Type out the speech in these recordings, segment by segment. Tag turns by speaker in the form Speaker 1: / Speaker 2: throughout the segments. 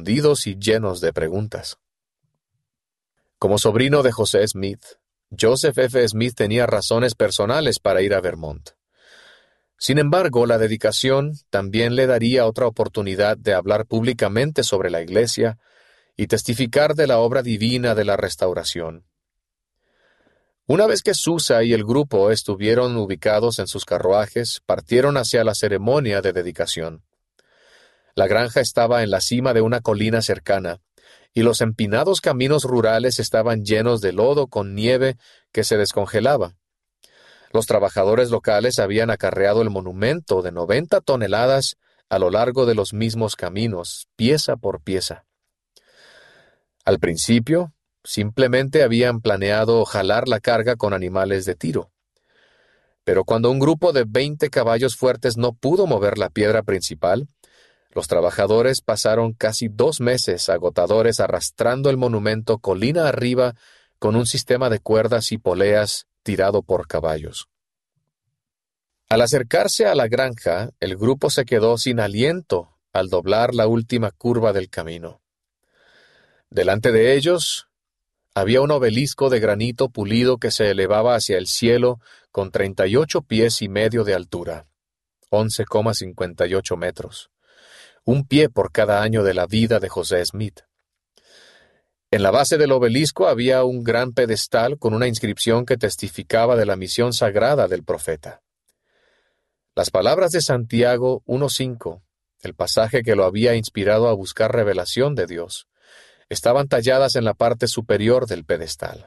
Speaker 1: confundidos y llenos de preguntas. Como sobrino de José Smith, Joseph F. Smith tenía razones personales para ir a Vermont. Sin embargo, la dedicación también le daría otra oportunidad de hablar públicamente sobre la Iglesia y testificar de la obra divina de la restauración. Una vez que Susa y el grupo estuvieron ubicados en sus carruajes, partieron hacia la ceremonia de dedicación. La granja estaba en la cima de una colina cercana, y los empinados caminos rurales estaban llenos de lodo con nieve que se descongelaba. Los trabajadores locales habían acarreado el monumento de 90 toneladas a lo largo de los mismos caminos, pieza por pieza. Al principio, simplemente habían planeado jalar la carga con animales de tiro. Pero cuando un grupo de 20 caballos fuertes no pudo mover la piedra principal, los trabajadores pasaron casi 2 meses agotadores arrastrando el monumento colina arriba con un sistema de cuerdas y poleas tirado por caballos. Al acercarse a la granja, el grupo se quedó sin aliento al doblar la última curva del camino. Delante de ellos había un obelisco de granito pulido que se elevaba hacia el cielo con 38 pies y medio de altura, 11,58 metros, un pie por cada año de la vida de José Smith. En la base del obelisco había un gran pedestal con una inscripción que testificaba de la misión sagrada del profeta. Las palabras de Santiago 1:5, el pasaje que lo había inspirado a buscar revelación de Dios, estaban talladas en la parte superior del pedestal.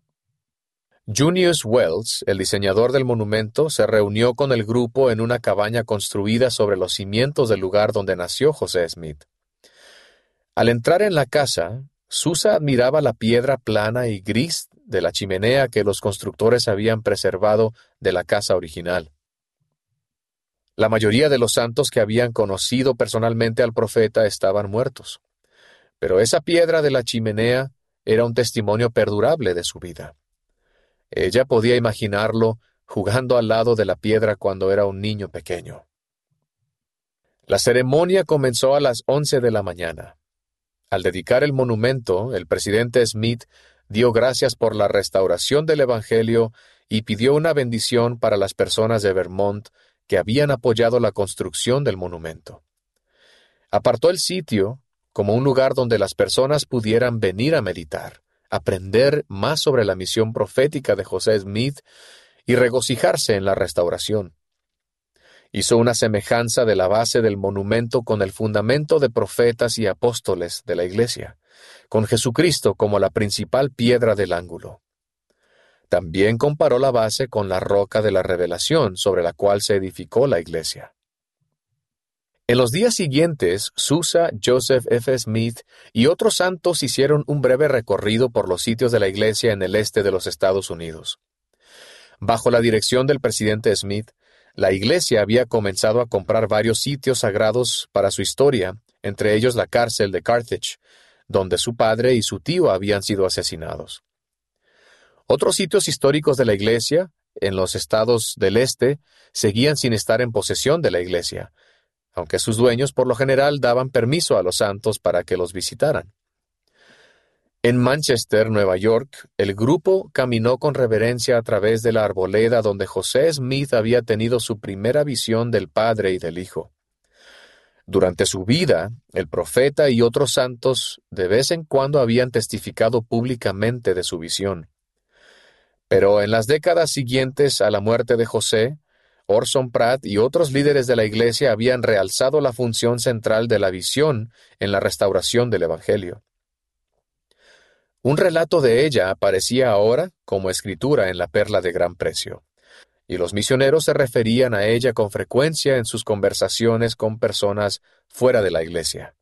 Speaker 1: Junius Wells, el diseñador del monumento, se reunió con el grupo en una cabaña construida sobre los cimientos del lugar donde nació José Smith. Al entrar en la casa, Susa admiraba la piedra plana y gris de la chimenea que los constructores habían preservado de la casa original. La mayoría de los santos que habían conocido personalmente al profeta estaban muertos, pero esa piedra de la chimenea era un testimonio perdurable de su vida. Ella podía imaginarlo jugando al lado de la piedra cuando era un niño pequeño. La ceremonia comenzó a las 11 de la mañana. Al dedicar el monumento, el presidente Smith dio gracias por la restauración del Evangelio y pidió una bendición para las personas de Vermont que habían apoyado la construcción del monumento. Apartó el sitio como un lugar donde las personas pudieran venir a meditar, aprender más sobre la misión profética de José Smith y regocijarse en la restauración. Hizo una semejanza de la base del monumento con el fundamento de profetas y apóstoles de la Iglesia, con Jesucristo como la principal piedra del ángulo. También comparó la base con la roca de la revelación sobre la cual se edificó la Iglesia. En los días siguientes, Susa, Joseph F. Smith y otros santos hicieron un breve recorrido por los sitios de la Iglesia en el este de los Estados Unidos. Bajo la dirección del presidente Smith, la Iglesia había comenzado a comprar varios sitios sagrados para su historia, entre ellos la cárcel de Carthage, donde su padre y su tío habían sido asesinados. Otros sitios históricos de la Iglesia, en los estados del este, seguían sin estar en posesión de la Iglesia, aunque sus dueños por lo general daban permiso a los santos para que los visitaran. En Manchester, Nueva York, el grupo caminó con reverencia a través de la arboleda donde José Smith había tenido su primera visión del Padre y del Hijo. Durante su vida, el profeta y otros santos de vez en cuando habían testificado públicamente de su visión. Pero en las décadas siguientes a la muerte de José, Orson Pratt y otros líderes de la Iglesia habían realzado la función central de la visión en la restauración del Evangelio. Un relato de ella aparecía ahora como escritura en la Perla de Gran Precio, y los misioneros se referían a ella con frecuencia en sus conversaciones con personas fuera de la Iglesia.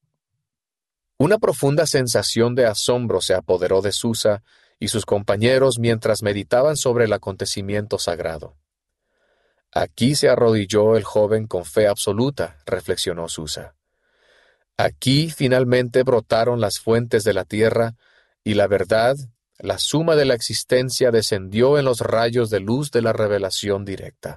Speaker 1: Una profunda sensación de asombro se apoderó de Susa y sus compañeros mientras meditaban sobre el acontecimiento sagrado. Aquí se arrodilló el joven con fe absoluta, reflexionó Susa. Aquí finalmente brotaron las fuentes de la tierra, y la verdad, la suma de la existencia, descendió en los rayos de luz de la revelación directa.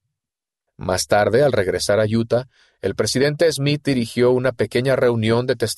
Speaker 1: Más tarde, al regresar a Utah, el presidente Smith dirigió una pequeña reunión de testigos